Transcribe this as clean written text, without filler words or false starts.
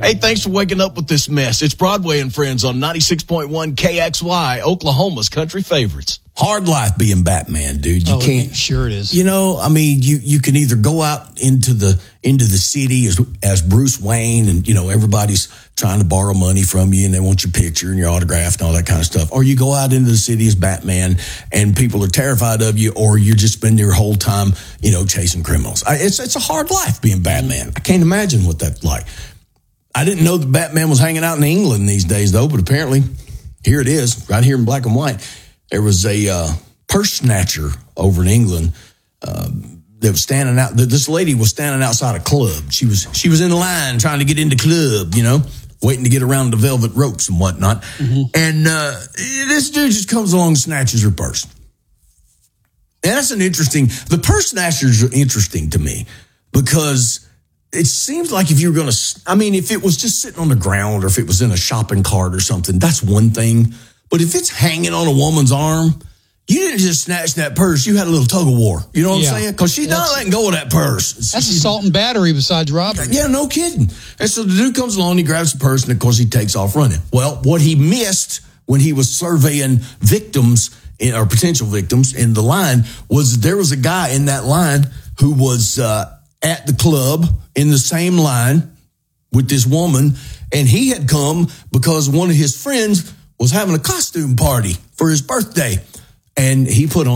Hey, thanks for waking up with this mess. It's Broadway and Friends on 96.1 KXY, Oklahoma's country favorites. Hard life being Batman, dude. You can't. Sure it is. You know, I mean, you can either go out into the city as Bruce Wayne, and you know everybody's trying to borrow money from you, and they want your picture and your autograph and all that kind of stuff. Or you go out into the city as Batman, and people are terrified of you, or you just spend your whole time, you know, chasing criminals. It's a hard life being Batman. I can't imagine what that's like. I didn't know that Batman was hanging out in England these days, though, but apparently here it is, right here in black and white. There was a purse snatcher over in England that was standing out. This lady was standing outside a club. She was in line trying to get into club, you know, waiting to get around the velvet ropes and whatnot. Mm-hmm. And this dude just comes along and snatches her purse. And that's the purse snatchers are interesting to me because it seems like if you were going to, I mean, if it was just sitting on the ground or if it was in a shopping cart or something, that's one thing. But if it's hanging on a woman's arm, you didn't just snatch that purse. You had a little tug of war. You know what I'm saying? Because she's not letting go of that purse. That's assault and battery besides robbery. Yeah, no kidding. And so the dude comes along, he grabs the purse, and of course he takes off running. Well, what he missed when he was surveying victims or potential victims in the line was there was a guy in that line who was at the club in the same line with this woman, and he had come because one of his friends was having a costume party for his birthday, and he put on